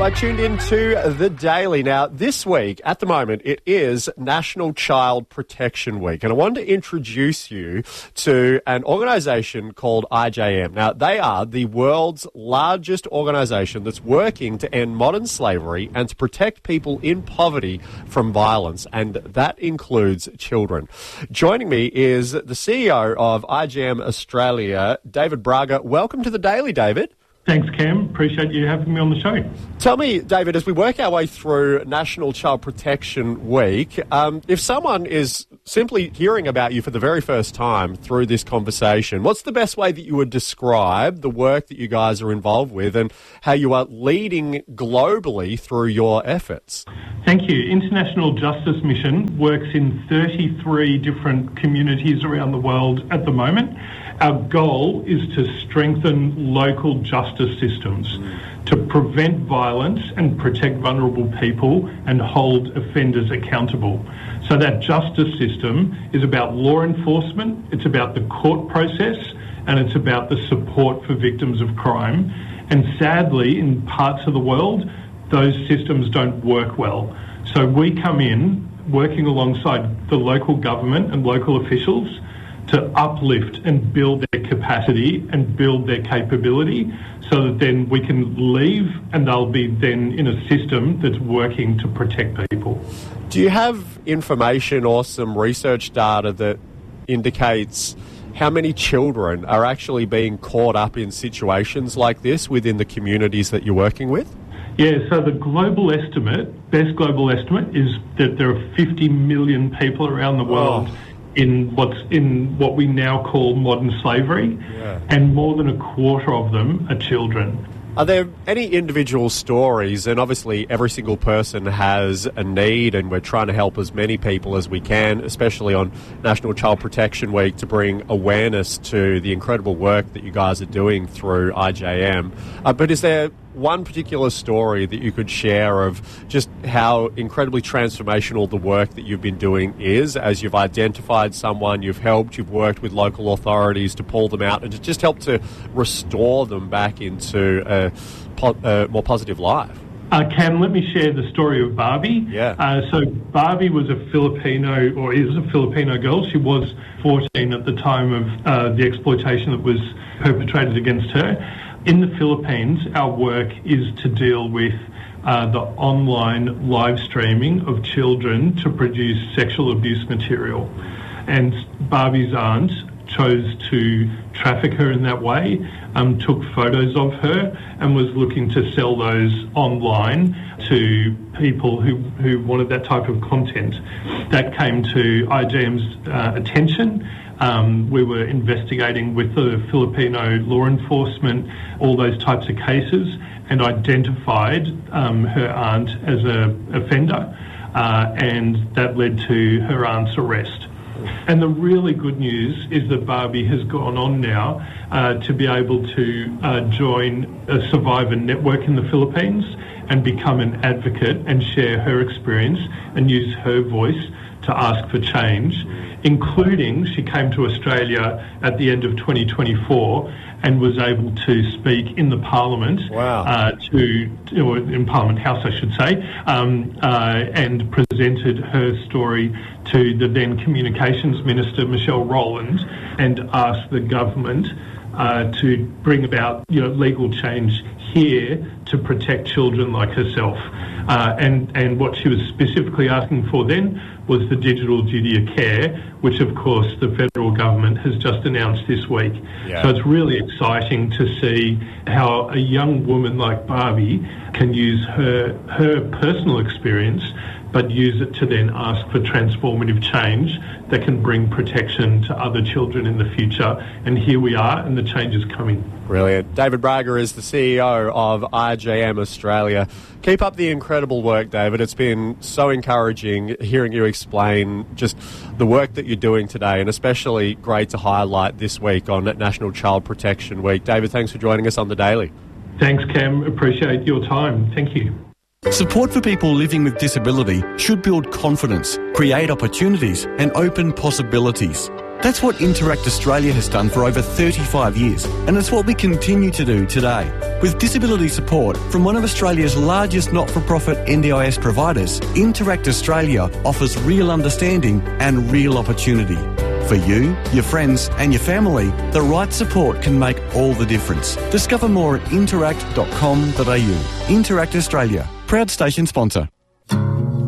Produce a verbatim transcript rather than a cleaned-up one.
are tuned into The Daily. Now, this week, at the moment, it is National Child Protection Week. And I wanted to introduce you to an organisation called I J M. Now, they are the world's largest organisation that's working to end modern slavery and to protect people in poverty from violence. And that includes children. Joining me is the C E O of I J M Australia, David Braga. Welcome to The Daily, David. Thanks, Cam. Appreciate you having me on the show. Tell me, David, as we work our way through National Child Protection Week, um, if someone is simply hearing about you for the very first time through this conversation, what's the best way that you would describe the work that you guys are involved with and how you are leading globally through your efforts? Thank you. International Justice Mission works in thirty-three different communities around the world at the moment. Our goal is to strengthen local justice systems, mm. to prevent violence and protect vulnerable people and hold offenders accountable. So that justice system is about law enforcement, it's about the court process, and it's about the support for victims of crime. And sadly, in parts of the world, those systems don't work well. So we come in working alongside the local government and local officials to uplift and build their capacity and build their capability so that then we can leave and they'll be then in a system that's working to protect people. Do you have information or some research data that indicates how many children are actually being caught up in situations like this within the communities that you're working with? Yeah, so the global estimate, best global estimate, is that there are fifty million people around the world oh. in what's in what we now call modern slavery, yeah. and more than a quarter of them are children. Are there any individual stories, and obviously every single person has a need and we're trying to help as many people as we can, especially on National Child Protection Week, to bring awareness to the incredible work that you guys are doing through I J M. Uh, but is there one particular story that you could share of just how incredibly transformational the work that you've been doing is, as you've identified someone, you've helped, you've worked with local authorities to pull them out and to just help to restore them back into a, po- a more positive life? Uh, Cam, let me share the story of Barbie. Yeah. Uh, so Barbie was a Filipino, or is a Filipino girl. She was fourteen at the time of uh, the exploitation that was perpetrated against her. In the Philippines, our work is to deal with uh, the online live streaming of children to produce sexual abuse material. And Barbie's aunt chose to traffic her in that way, um, took photos of her and was looking to sell those online to people who, who wanted that type of content. That came to I J M's uh, attention. Um, we were investigating with the Filipino law enforcement all those types of cases and identified um, her aunt as an offender, uh, and that led to her aunt's arrest. And the really good news is that Barbie has gone on now uh, to be able to uh, join a survivor network in the Philippines and become an advocate and share her experience and use her voice to ask for change, including she came to Australia at the end of twenty twenty-four and was able to speak in the Parliament, wow. uh, to, or in Parliament House, I should say, um, uh, and presented her story to the then Communications Minister, Michelle Rowland, and asked the government uh, to bring about, you know, legal change here to protect children like herself. Uh, and, and what she was specifically asking for then was the digital duty of care, which of course the federal government has just announced this week. Yeah. So it's really exciting to see how a young woman like Barbie can use her her personal experience, but use it to then ask for transformative change that can bring protection to other children in the future. And here we are, and the change is coming. Brilliant. David Braga is the C E O of I J M Australia. Keep up the incredible work, David. It's been so encouraging hearing you explain just the work that you're doing today, and especially great to highlight this week on National Child Protection Week. David, thanks for joining us on The Daily. Thanks, Cam. Appreciate your time. Thank you. Support for people living with disability should build confidence, create opportunities and open possibilities. That's what Interact Australia has done for over thirty-five years, and it's what we continue to do today. With disability support from one of Australia's largest not-for-profit N D I S providers, Interact Australia offers real understanding and real opportunity. For you, your friends and your family, the right support can make all the difference. Discover more at interact dot com dot a u. Interact Australia, proud station sponsor.